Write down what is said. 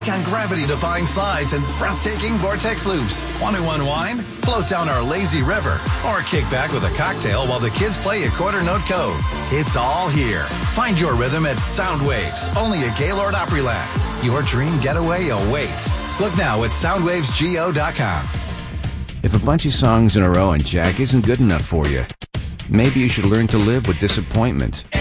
On gravity-defying slides and breathtaking vortex loops. Want to unwind? Float down our lazy river. Or kick back with a cocktail while the kids play at Quarter Note Cove. It's all here. Find your rhythm at Soundwaves, only at Gaylord Opryland. Your dream getaway awaits. Look now at soundwavesgo.com. If a bunch of songs in a row on Jack isn't good enough for you, maybe you should learn to live with disappointment.